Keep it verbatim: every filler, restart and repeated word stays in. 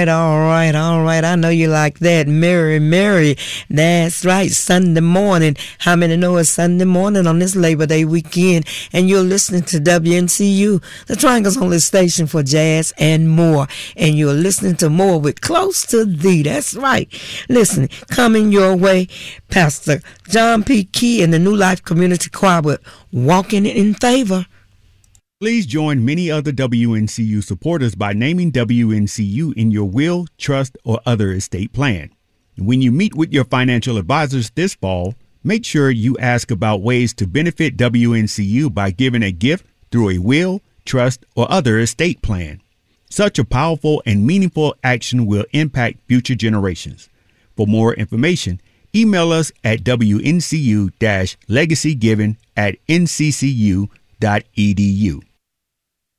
right, all right, all right. I know you like that. Mary, Mary. That's right. Sunday morning. How many know it's Sunday morning on this Labor Day weekend? And you're listening to W N C U, the Triangle's only station for jazz and more. And you're listening to more with Close to Thee. That's right. Listen, coming your way, Pastor John P. Key and the New Life Community Choir with Walking in Favor. Please join many other W N C U supporters by naming W N C U in your will, trust, or other estate plan. When you meet with your financial advisors this fall, make sure you ask about ways to benefit W N C U by giving a gift through a will, trust, or other estate plan. Such a powerful and meaningful action will impact future generations. For more information, email us at W N C U legacygiving at N C C U dot E D U.